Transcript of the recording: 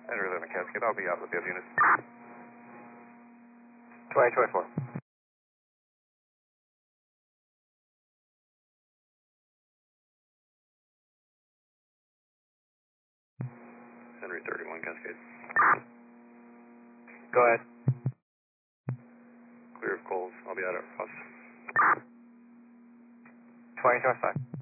Henry 11 Cascade, I'll be out with the other units. 2024. Henry 31 Cascade. Go ahead. Clear of Coles, I'll be out at Ross. 2025.